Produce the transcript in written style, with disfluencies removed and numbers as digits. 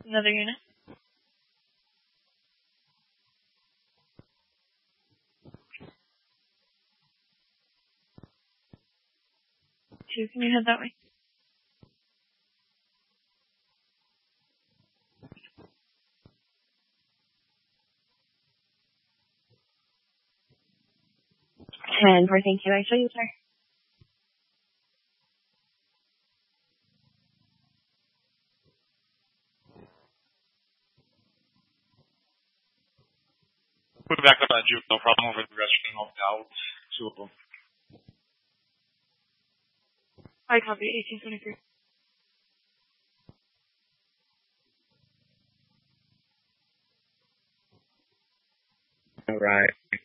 Another unit. 2, can you head that way? And for thank you, I show you, sir. Put back up that juke, no problem over the restroom out. 2 of them. I copy 1823. All right.